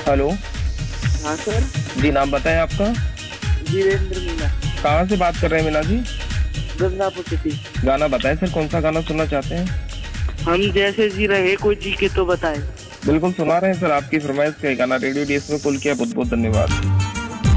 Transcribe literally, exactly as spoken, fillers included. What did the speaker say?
Hello. हाँ sir. जी नाम बताएं आपका। वीरेंद्र मीना। कहाँ से बात कर रहे हैं मीना जी? गंगापुर सिटी। गाना बताएं सर, कौन सा गाना सुनना चाहते हैं? हम जैसे जी रहे कोई जी के तो बताए। बिल्कुल सुना रहे हैं सर, आपकी फरमाइश का गाना रेडियो डीएस में कॉल किया, बहुत बहुत धन्यवाद।